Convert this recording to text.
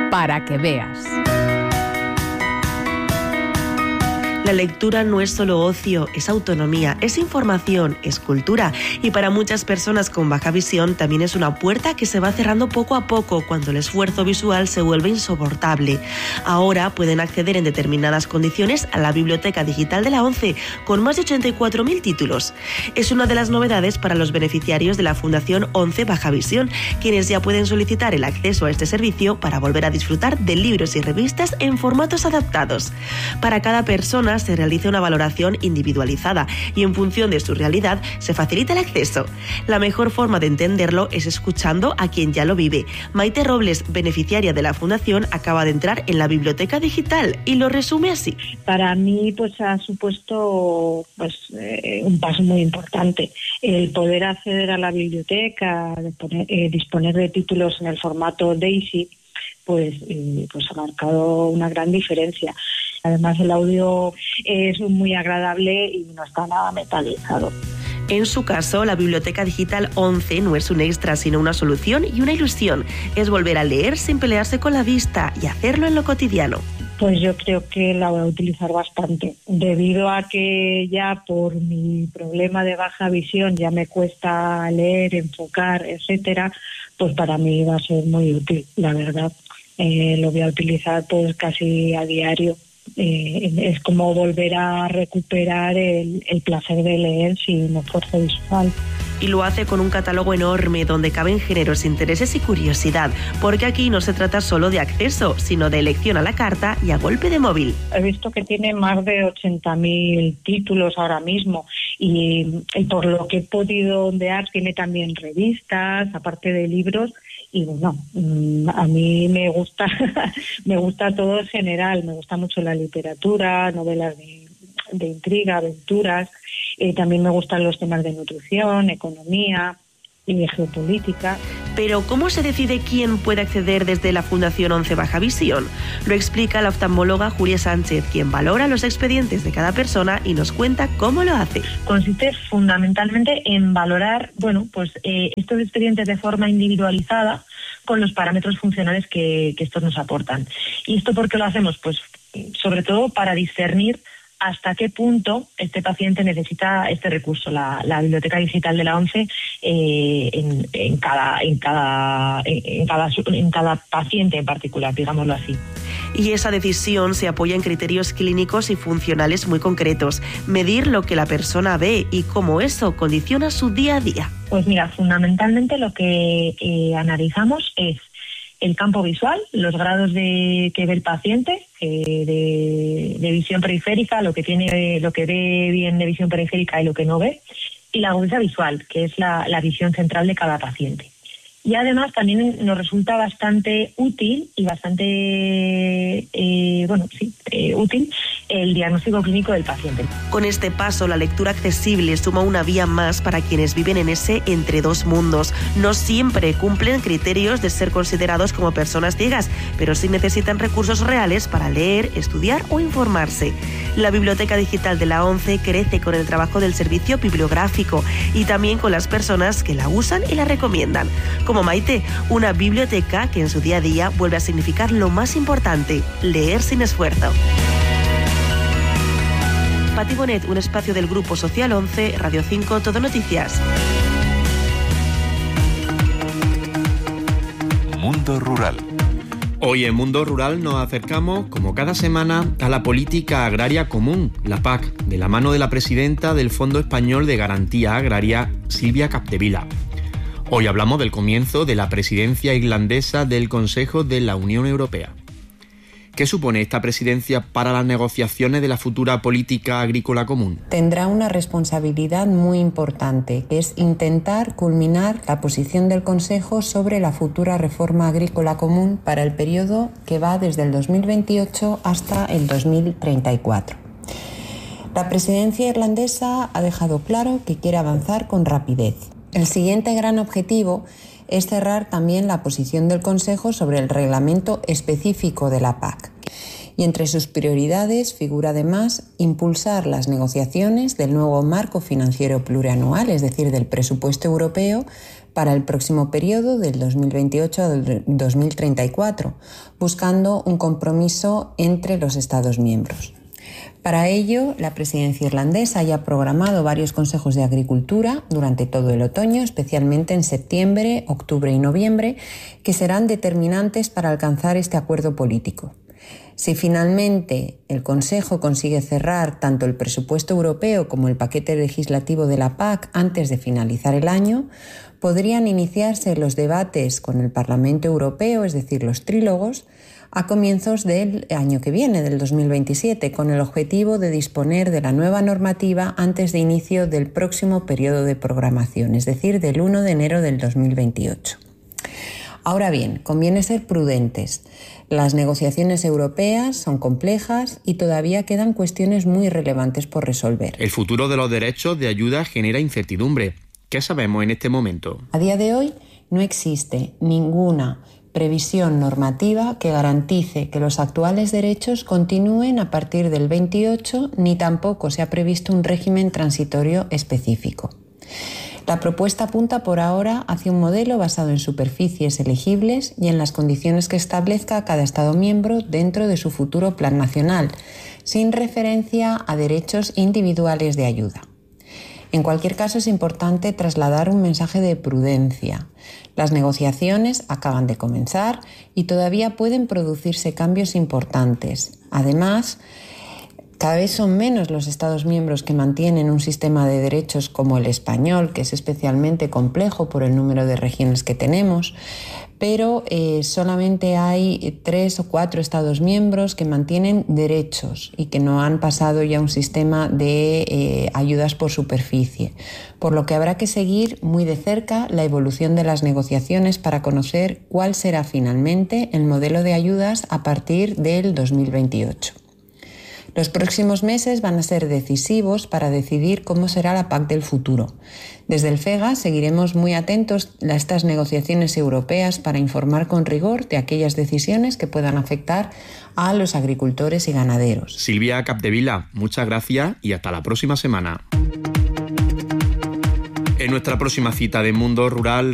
para que veas. La lectura no es solo ocio, es autonomía, es información, es cultura. Y para muchas personas con baja visión también es una puerta que se va cerrando poco a poco cuando el esfuerzo visual se vuelve insoportable. Ahora pueden acceder en determinadas condiciones a la Biblioteca Digital de la ONCE con más de 84.000 títulos. Es una de las novedades para los beneficiarios de la Fundación ONCE Baja Visión, quienes ya pueden solicitar el acceso a este servicio para volver a disfrutar de libros y revistas en formatos adaptados. Para cada persona se realiza una valoración individualizada y en función de su realidad se facilita el acceso. La mejor forma de entenderlo es escuchando a quien ya lo vive. Maite Robles, beneficiaria de la Fundación, acaba de entrar en la biblioteca digital y lo resume así. Para mí ha supuesto un paso muy importante. El poder acceder a la biblioteca, disponer de títulos en el formato DAISY, ha marcado una gran diferencia. Además, el audio es muy agradable y no está nada metalizado. En su caso, la Biblioteca Digital ONCE no es un extra, sino una solución y una ilusión. Es volver a leer sin pelearse con la vista y hacerlo en lo cotidiano. Pues yo creo que la voy a utilizar bastante. Debido a que ya por mi problema de baja visión ya me cuesta leer, enfocar, etcétera, pues para mí va a ser muy útil, la verdad. Lo voy a utilizar casi a diario. Es como volver a recuperar el placer de leer sin esfuerzo visual. Y lo hace con un catálogo enorme donde caben géneros, intereses y curiosidad, porque aquí no se trata solo de acceso, sino de elección a la carta y a golpe de móvil. He visto que tiene más de 80.000 títulos ahora mismo y por lo que he podido ondear tiene también revistas, aparte de libros. Y a mí me gusta me gusta todo en general, me gusta mucho la literatura, novelas de intriga, aventuras, también me gustan los temas de nutrición, economía y de geopolítica. Pero ¿cómo se decide quién puede acceder desde la Fundación ONCE Baja Visión? Lo explica la oftalmóloga Julia Sánchez, quien valora los expedientes de cada persona y nos cuenta cómo lo hace. Consiste fundamentalmente en valorar, estos expedientes de forma individualizada con los parámetros funcionales que estos nos aportan. ¿Y esto por qué lo hacemos? Pues sobre todo para discernir hasta qué punto este paciente necesita este recurso, la Biblioteca Digital de la ONCE, en cada paciente en particular, digámoslo así. Y esa decisión se apoya en criterios clínicos y funcionales muy concretos. Medir lo que la persona ve y cómo eso condiciona su día a día. Pues mira, fundamentalmente lo que analizamos es el campo visual, los grados que ve el paciente de visión periférica, lo que ve bien de visión periférica y lo que no ve, y la agudeza visual, que es la visión central de cada paciente. Y además también nos resulta bastante útil y bastante útil el diagnóstico clínico del paciente. Con este paso, la lectura accesible suma una vía más para quienes viven en ese entre dos mundos. No siempre cumplen criterios de ser considerados como personas ciegas, pero sí necesitan recursos reales para leer, estudiar o informarse. La Biblioteca Digital de la ONCE crece con el trabajo del servicio bibliográfico y también con las personas que la usan y la recomiendan. Como Maite, una biblioteca que en su día a día vuelve a significar lo más importante, leer sin esfuerzo. Pati Bonet, un espacio del Grupo Social 11, Radio 5, Todo Noticias. Mundo Rural. Hoy en Mundo Rural nos acercamos, como cada semana, a la política agraria común, la PAC, de la mano de la presidenta del Fondo Español de Garantía Agraria, Silvia Capdevila. Hoy hablamos del comienzo de la presidencia irlandesa del Consejo de la Unión Europea. ¿Qué supone esta presidencia para las negociaciones de la futura política agrícola común? Tendrá una responsabilidad muy importante, que es intentar culminar la posición del Consejo sobre la futura reforma agrícola común para el periodo que va desde el 2028 hasta el 2034. La presidencia irlandesa ha dejado claro que quiere avanzar con rapidez. El siguiente gran objetivo es cerrar también la posición del Consejo sobre el reglamento específico de la PAC. Y entre sus prioridades figura además impulsar las negociaciones del nuevo marco financiero plurianual, es decir, del presupuesto europeo para el próximo periodo del 2028 al 2034, buscando un compromiso entre los Estados miembros. Para ello, la presidencia irlandesa ya ha programado varios consejos de agricultura durante todo el otoño, especialmente en septiembre, octubre y noviembre, que serán determinantes para alcanzar este acuerdo político. Si finalmente el Consejo consigue cerrar tanto el presupuesto europeo como el paquete legislativo de la PAC antes de finalizar el año, podrían iniciarse los debates con el Parlamento Europeo, es decir, los trílogos, a comienzos del año que viene, del 2027, con el objetivo de disponer de la nueva normativa antes de inicio del próximo periodo de programación, es decir, del 1 de enero del 2028. Ahora bien, conviene ser prudentes. Las negociaciones europeas son complejas y todavía quedan cuestiones muy relevantes por resolver. El futuro de los derechos de ayuda genera incertidumbre. ¿Qué sabemos en este momento? A día de hoy no existe ninguna previsión normativa que garantice que los actuales derechos continúen a partir del 28, ni tampoco se ha previsto un régimen transitorio específico. La propuesta apunta por ahora hacia un modelo basado en superficies elegibles y en las condiciones que establezca cada Estado miembro dentro de su futuro plan nacional, sin referencia a derechos individuales de ayuda. En cualquier caso, es importante trasladar un mensaje de prudencia. Las negociaciones acaban de comenzar y todavía pueden producirse cambios importantes. Además, cada vez son menos los Estados miembros que mantienen un sistema de derechos como el español, que es especialmente complejo por el número de regiones que tenemos, pero solamente hay 3 o 4 Estados miembros que mantienen derechos y que no han pasado ya a un sistema de ayudas por superficie, por lo que habrá que seguir muy de cerca la evolución de las negociaciones para conocer cuál será finalmente el modelo de ayudas a partir del 2028. Los próximos meses van a ser decisivos para decidir cómo será la PAC del futuro. Desde el FEGA seguiremos muy atentos a estas negociaciones europeas para informar con rigor de aquellas decisiones que puedan afectar a los agricultores y ganaderos. Silvia Capdevila, muchas gracias y hasta la próxima semana. En nuestra próxima cita de Mundo Rural